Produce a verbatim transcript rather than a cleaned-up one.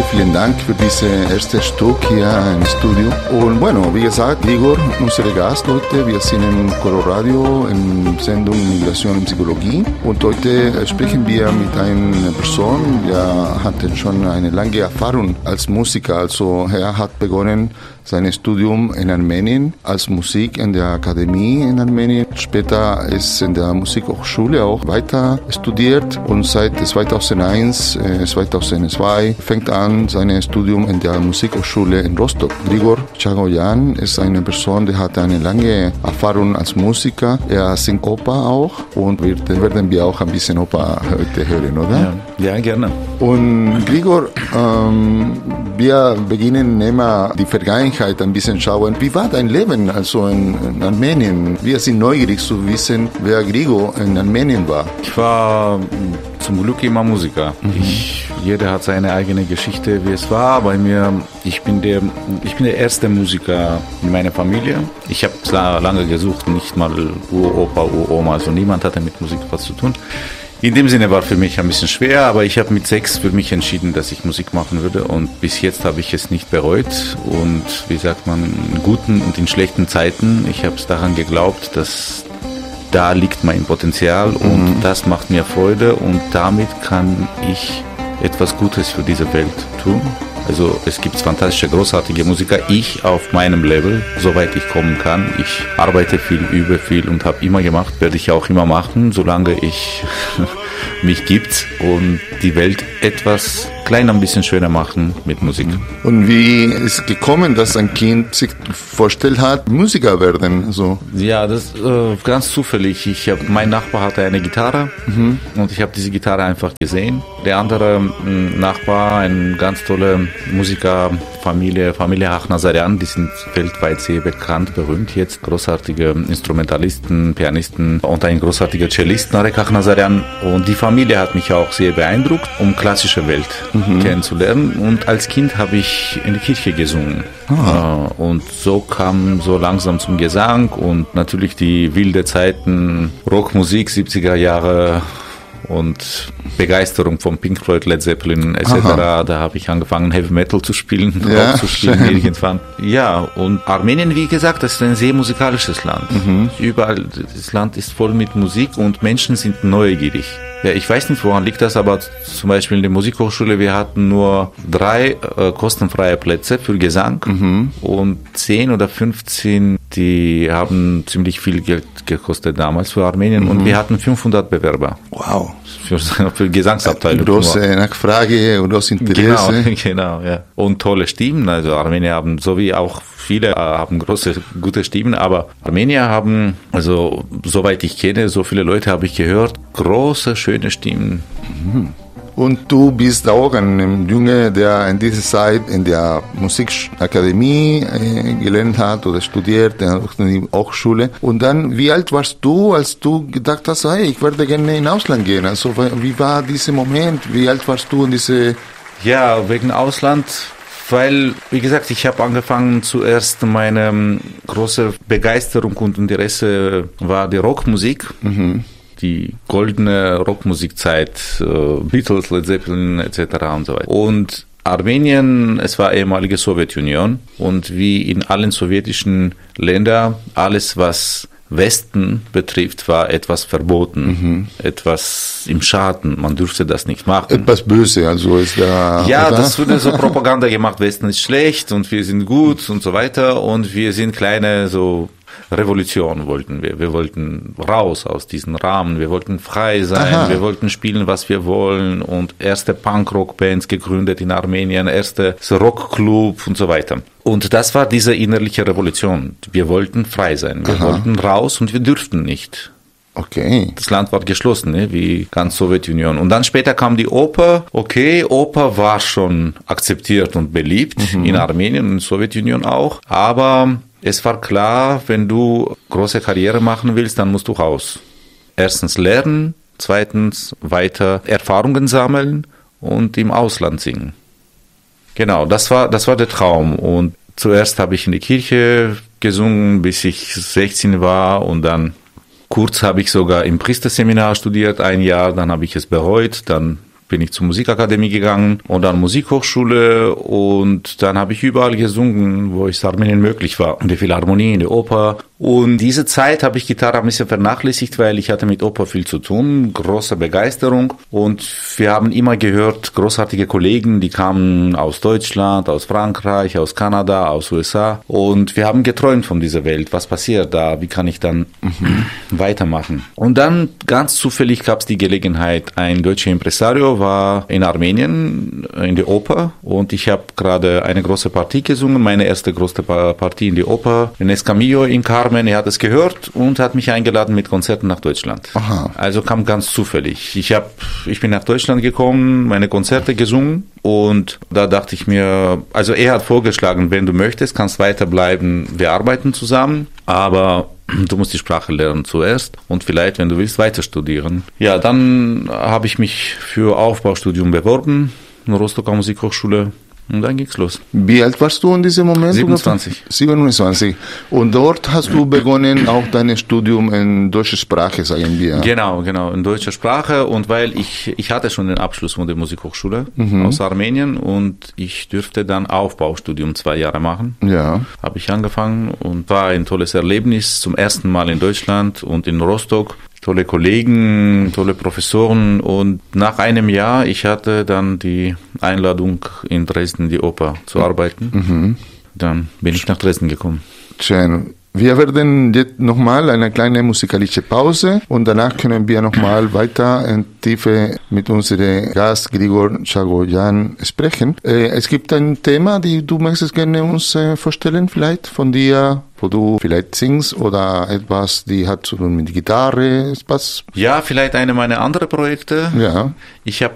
vielen Dank für dieses erste Stück hier im Studio. Und bueno, wie gesagt, Grigor, unser Gast heute, wir sind im Coro Radio in Sendung Migration und Psychologie. Und heute sprechen wir mit einer Person, der hatte schon eine lange Erfahrung als Musiker. Also er hat begonnen sein Studium in Armenien als Musik in der Akademie in Armenien. Später ist in der Musikhochschule auch weiter studiert und seit zweitausendeins, zweitausendzwei fängt an sein Studium in der Musikhochschule in Rostock. Grigor Chagoyan ist eine Person, die hat eine lange Erfahrung als Musiker. Er singt Oper auch und wir, werden wir auch ein bisschen Oper heute hören, oder? Ja, ja gerne. Und Grigor, ähm, wir beginnen immer die Vergangenheit ein bisschen schauen. Wie war dein Leben also in, in Armenien? Wir sind neugierig zu wissen, wer Grigor in Armenien war. Ich war zum Glück immer Musiker. Mhm. Ich, jeder hat seine eigene Geschichte, wie es war. Bei mir, ich bin der, ich bin der erste Musiker in meiner Familie. Ich habe lange gesucht, nicht mal Uropa, Uroma, also niemand hatte mit Musik was zu tun. In dem Sinne war für mich ein bisschen schwer, aber ich habe mit sechs für mich entschieden, dass ich Musik machen würde und bis jetzt habe ich es nicht bereut und wie sagt man, in guten und in schlechten Zeiten, ich habe es daran geglaubt, dass da liegt mein Potenzial und mhm. das macht mir Freude und damit kann ich etwas Gutes für diese Welt tun. Also es gibt fantastische, großartige Musiker. Ich auf meinem Level, soweit ich kommen kann. Ich arbeite viel, übe viel und habe immer gemacht, werde ich auch immer machen, solange ich mich gibt und die Welt etwas kleiner, ein bisschen schöner machen mit Musik. Und wie ist gekommen, dass ein Kind sich vorgestellt hat, Musiker werden? So? Ja, das ist äh, ganz zufällig. Ich hab, mein Nachbar hatte eine Gitarre mhm. und ich habe diese Gitarre einfach gesehen. Der andere mh, Nachbar, eine ganz tolle Musikerfamilie, Familie Achnazarian, die sind weltweit sehr bekannt, berühmt jetzt. Großartige Instrumentalisten, Pianisten und ein großartiger Cellist, Narek Achnazarian. Und die Familie hat mich auch sehr beeindruckt, um klassische Welt mhm. kennenzulernen. Und als Kind habe ich in der Kirche gesungen. Ah. Und so kam so langsam zum Gesang und natürlich die wilde Zeiten, Rockmusik, siebziger Jahre und Begeisterung von Pink Floyd, Led Zeppelin et cetera. Da habe ich angefangen, Heavy Metal zu spielen, ja, Rock zu spielen irgendwann. Ja, und Armenien, wie gesagt, das ist ein sehr musikalisches Land. Mhm. Überall, das Land ist voll mit Musik und Menschen sind neugierig. Ja, ich weiß nicht, woran liegt das, aber zum Beispiel in der Musikhochschule, wir hatten nur drei äh, kostenfreie Plätze für Gesang mhm. und zehn oder fünfzehn, die haben ziemlich viel Geld gekostet damals für Armenien mhm. und wir hatten fünfhundert Bewerber. Wow. Für, für Gesangsabteilung. Große Nachfrage und großes Interesse. Genau, genau, ja. Und tolle Stimmen, also Armenier haben, so wie auch viele, äh, haben große, gute Stimmen, aber Armenier haben, also soweit ich kenne, so viele Leute habe ich gehört, große, schöne Stimmen. Mhm. Und du bist auch ein Junge, der in dieser Zeit in der Musikakademie äh, gelernt hat oder studiert, in der Hochschule. Und dann, wie alt warst du, als du gedacht hast, hey, ich werde gerne in Ausland gehen? Also, wie war dieser Moment? Wie alt warst du in diese... Ja, wegen Ausland... Weil, wie gesagt, ich habe angefangen, zuerst meine große Begeisterung und Interesse war die Rockmusik. Mhm. Die goldene Rockmusikzeit, äh, Beatles, Led Zeppelin et cetera und so weiter. Und Armenien, es war ehemalige Sowjetunion und wie in allen sowjetischen Ländern, alles was Westen betrifft, war etwas verboten, mhm. etwas im Schaden, man dürfte das nicht machen. Etwas böse, also ist da... Ja, oder? Das wurde so Propaganda gemacht, Westen ist schlecht und wir sind gut und so weiter und wir sind kleine so... Revolution wollten wir. Wir wollten raus aus diesem Rahmen. Wir wollten frei sein. Aha. Wir wollten spielen, was wir wollen. Und erste Punk-Rock-Bands gegründet in Armenien, erste Rockclub und so weiter. Und das war diese innerliche Revolution. Wir wollten frei sein. Wir Aha. wollten raus und wir dürften nicht. Okay. Das Land war geschlossen, ne, wie ganz Sowjetunion. Und dann später kam die Oper. Okay, Oper war schon akzeptiert und beliebt mhm. in Armenien und in der Sowjetunion auch. Aber es war klar, wenn du große Karriere machen willst, dann musst du raus. Erstens lernen, zweitens weiter Erfahrungen sammeln und im Ausland singen. Genau, das war, das war der Traum. Und zuerst habe ich in der Kirche gesungen, bis ich sechzehn war und dann... Kurz habe ich sogar im Priesterseminar studiert, ein Jahr, dann habe ich es bereut, dann bin ich zur Musikakademie gegangen und dann Musikhochschule und dann habe ich überall gesungen, wo es Armenien möglich war. In der Philharmonie, in der Oper. Und diese Zeit habe ich Gitarre ein bisschen vernachlässigt, weil ich hatte mit Oper viel zu tun, große Begeisterung. Und wir haben immer gehört, großartige Kollegen, die kamen aus Deutschland, aus Frankreich, aus Kanada, aus U S A. Und wir haben geträumt von dieser Welt. Was passiert da? Wie kann ich dann mhm. weitermachen? Und dann ganz zufällig gab es die Gelegenheit, ein deutscher Impresario war in Armenien in der Oper. Und ich habe gerade eine große Partie gesungen, meine erste große Partie in der Oper, in Escamillo in Carmen. Er hat es gehört und hat mich eingeladen mit Konzerten nach Deutschland. Aha. Also kam ganz zufällig. Ich hab, ich bin nach Deutschland gekommen, meine Konzerte gesungen und da dachte ich mir, also er hat vorgeschlagen, wenn du möchtest, kannst weiterbleiben, wir arbeiten zusammen, aber du musst die Sprache lernen zuerst und vielleicht, wenn du willst, weiter studieren. Ja, dann habe ich mich für Aufbaustudium beworben in der Rostocker Musikhochschule. Und dann ging's los. Wie alt warst du in diesem Moment? siebenundzwanzig. siebenundzwanzig. Und dort hast du begonnen, auch dein Studium in deutscher Sprache, sagen wir. Genau, genau, in deutscher Sprache. Und weil ich, ich hatte schon den Abschluss von der Musikhochschule mhm. aus Armenien und ich dürfte dann Aufbaustudium zwei Jahre machen. Ja. Habe ich angefangen und war ein tolles Erlebnis. Zum ersten Mal in Deutschland und in Rostock. Tolle Kollegen, tolle Professoren und nach einem Jahr, ich hatte dann die Einladung in Dresden, die Oper zu arbeiten. Mhm. Dann bin ich nach Dresden gekommen. Schön. Wir werden jetzt nochmal eine kleine musikalische Pause und danach können wir nochmal weiter in Tiefe mit unserem Gast Grigor Chagoyan sprechen. Äh, es gibt ein Thema, die du möchtest gerne uns äh, vorstellen, vielleicht von dir, wo du vielleicht singst oder etwas, die hat zu tun mit Gitarre, was? Ja, vielleicht eine meiner anderen Projekte. Ja. Ich habe